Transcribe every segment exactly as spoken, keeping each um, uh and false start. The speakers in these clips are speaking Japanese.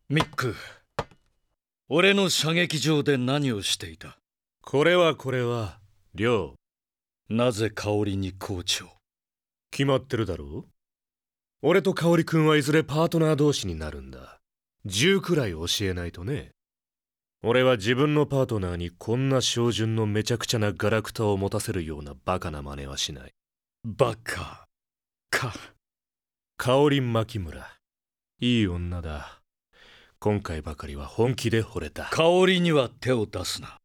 ミック、俺の射撃場で何をしていた？ これはこれは、リョウ。 なぜ香織にコーチを？ 決まってるだろう。俺と香織君はいずれパートナー同士になるんだ。銃くらい教えないとね。俺は自分のパートナーにこんな照準のめちゃくちゃなガラクタを持たせるようなバカな真似はしない。 バカか。 香織牧村、いい女だ。今回ばかりは本気で惚れた。 香織には手を出すな。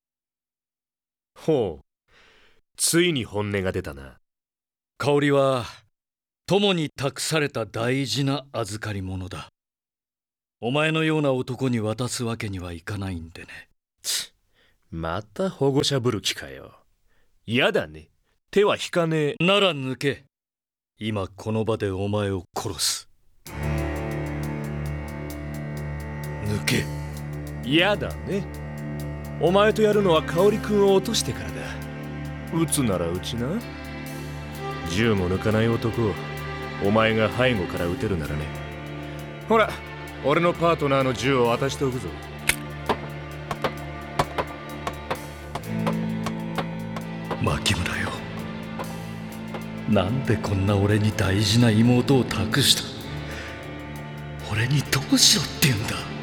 ほう、ついに本音が出たな。 香織は友に託された大事な預かり物だ。お前のような男に渡すわけにはいかないんでね。 また保護者ぶる気かよ。やだね。手は引かねえ。 なら抜け。今この場でお前を殺す。抜け。 やだね。お前とやるのは香織君を落としてからだ。撃つなら撃ちな。銃も抜かない男をお前が背後から撃てるならね。ほら、俺のパートナーの銃を渡しておくぞ。 牧村よ、なんでこんな俺に大事な妹を託した？俺にどうしろって言うんだ。